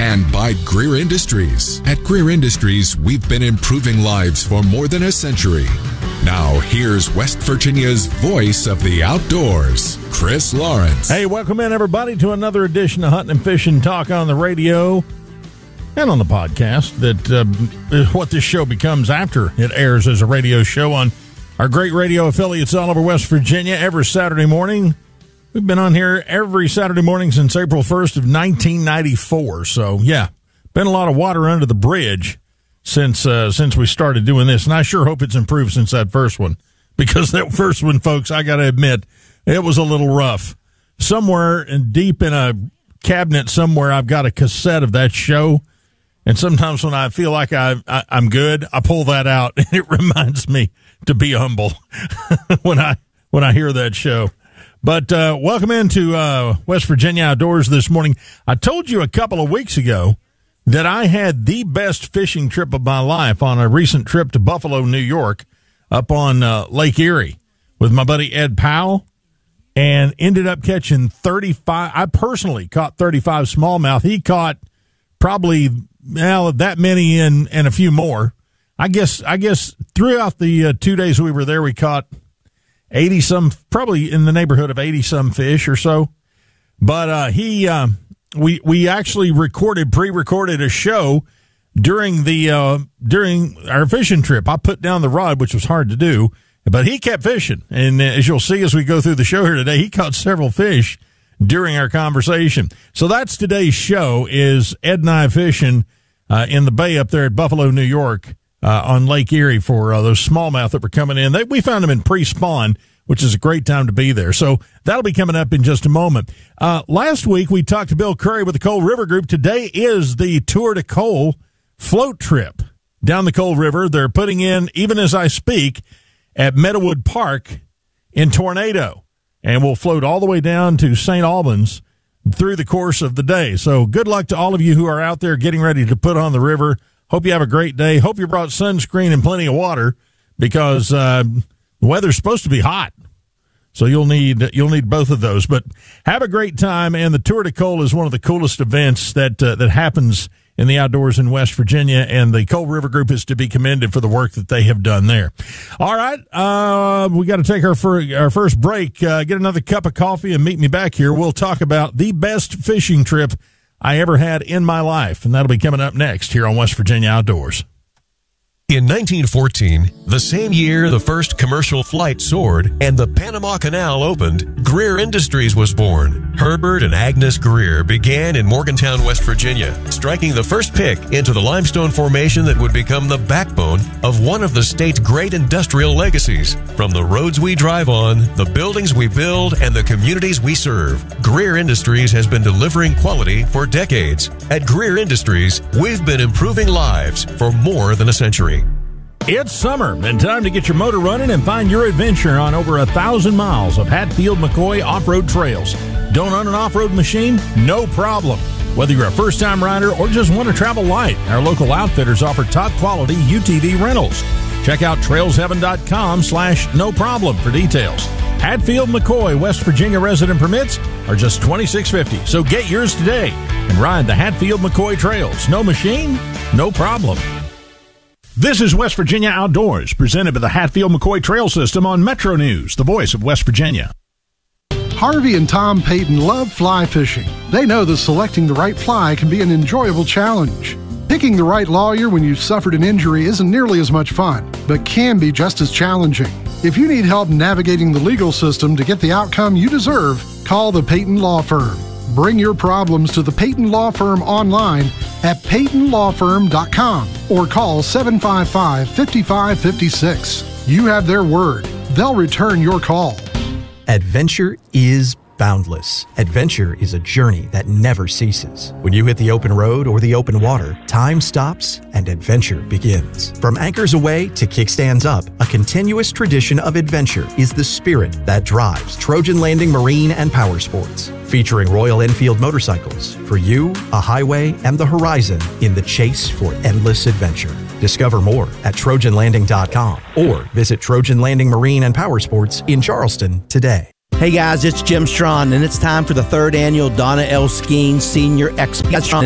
and by Greer Industries. At Greer Industries, we've been improving lives for more than a century. Now, here's West Virginia's voice of the outdoors, Chris Lawrence. Hey, welcome in, everybody, to another edition of Hunting and Fishing Talk on the radio and on the podcast. That is what this show becomes after it airs as a radio show on our great radio affiliates all over West Virginia every Saturday morning. We've been on here every Saturday morning since April 1st of 1994. So, yeah, been a lot of water under the bridge since we started doing this, and I sure hope it's improved since that first one, because that first one, folks, I got to admit, it was a little rough. Somewhere and deep in a cabinet somewhere, I've got a cassette of that show, and sometimes when I feel like I'm good, I pull that out, and it reminds me to be humble when I hear that show. But welcome into West Virginia Outdoors this morning. I told you a couple of weeks ago that I had the best fishing trip of my life on a recent trip to Buffalo, New York, up on Lake Erie with my buddy Ed Powell, and ended up catching 35. I personally caught 35 smallmouth. He caught probably that many and a few more. I guess throughout the 2 days we were there, we caught 80-some, probably in the neighborhood of 80-some fish or so. But we actually pre-recorded a show during our fishing trip. I put down the rod, which was hard to do, but he kept fishing. And as you'll see as we go through the show here today, he caught several fish during our conversation. So that's today's show, is Ed and I fishing in the bay up there at Buffalo, New York, on Lake Erie for those smallmouth that were coming in. We found them in pre-spawn, which is a great time to be there. So that'll be coming up in just a moment. Last week, we talked to Bill Curry with the Coal River Group. Today is the Tour de Coal float trip down the Coal River. They're putting in, even as I speak, at Meadowood Park in Tornado. And we'll float all the way down to St. Albans through the course of the day. So good luck to all of you who are out there getting ready to put on the river. Hope you have a great day. Hope you brought sunscreen and plenty of water, because the weather's supposed to be hot. So you'll need both of those. But have a great time, and the Tour de Coal is one of the coolest events that happens in the outdoors in West Virginia, and the Coal River Group is to be commended for the work that they have done there. All right, we got to take our first break. Get another cup of coffee and meet me back here. We'll talk about the best fishing trip I ever had in my life, and that'll be coming up next here on West Virginia Outdoors. In 1914, the same year the first commercial flight soared and the Panama Canal opened, Greer Industries was born. Herbert and Agnes Greer began in Morgantown, West Virginia, striking the first pick into the limestone formation that would become the backbone of one of the state's great industrial legacies. From the roads we drive on, the buildings we build, and the communities we serve, Greer Industries has been delivering quality for decades. At Greer Industries, we've been improving lives for more than a century. It's summer and time to get your motor running and find your adventure on over 1,000 miles of Hatfield-McCoy off-road trails. Don't own an off-road machine? No problem. Whether you're a first-time rider or just want to travel light, our local outfitters offer top-quality UTV rentals. Check out trailsheaven.com/no problem for details. Hatfield-McCoy, West Virginia resident permits are just $26.50. So get yours today and ride the Hatfield-McCoy trails. No machine? No problem. This is West Virginia Outdoors, presented by the Hatfield-McCoy Trail System on Metro News, the voice of West Virginia. Harvey and Tom Payton love fly fishing. They know that selecting the right fly can be an enjoyable challenge. Picking the right lawyer when you've suffered an injury isn't nearly as much fun, but can be just as challenging. If you need help navigating the legal system to get the outcome you deserve, call the Payton Law Firm. Bring your problems to the Payton Law Firm online at PaytonLawFirm.com or call 755-5556. You have their word. They'll return your call. Adventure is boundless. Adventure is a journey that never ceases. When you hit the open road or the open water, time stops and adventure begins. From anchors away to kickstands up, a continuous tradition of adventure is the spirit that drives Trojan Landing Marine and Power Sports. Featuring Royal Enfield motorcycles, for you, a highway, and the horizon in the chase for endless adventure. Discover more at TrojanLanding.com or visit Trojan Landing Marine and Power Sports in Charleston today. Hey guys, it's Jim Strawn, and it's time for the 3rd annual Donna L. Skeen Senior Expo.